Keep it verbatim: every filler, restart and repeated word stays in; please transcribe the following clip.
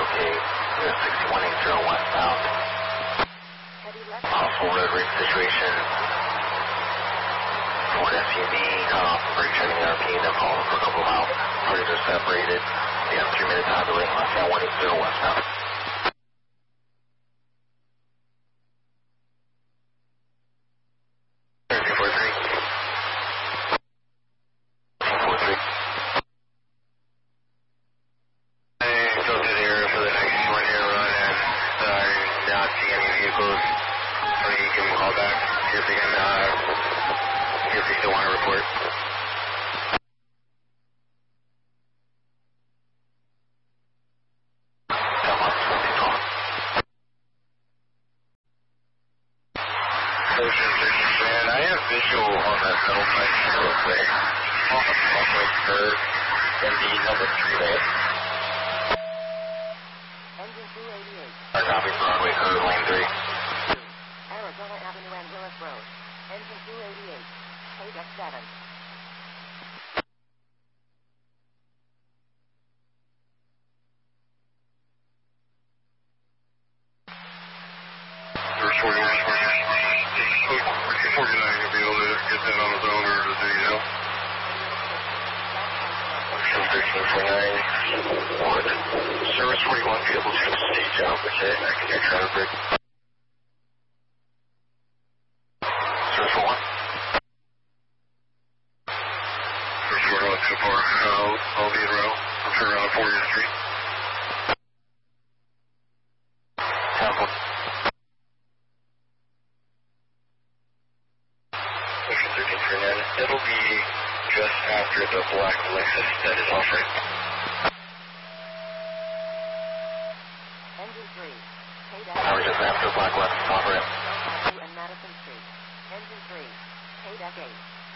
okay. sixty-one eighty westbound. Possible road rage situation. Ford S U V, cut off and brake checking the R P, then follow for a couple of miles. Parties are separated. You have three minutes time delay, left one eighty westbound. Man, I have visual on that metal pipe real quick. On the public curve in the number three lane. Engine two eighty-eight. Our copy, Broadway curve, lane three. Arizona Avenue and Willis Road. Engine two eighty-eight. K X seven. First forty-nine, forty-nine, you'll be able to get that on his own, or do you know? thirteen forty-nine, one. Service forty-one, be able to stage out, okay, I can hear traffic. Service forty-one. Service forty-one, so far. I'll, I'll be in row. I'll turn around on fortieth Street. Temple. Section thirteen forty-nine, it'll be just after the black Lexus that is off-ramp. Engine three. K Now we're just after Black West, off ramp. and Madison Street. Engine three. K eight.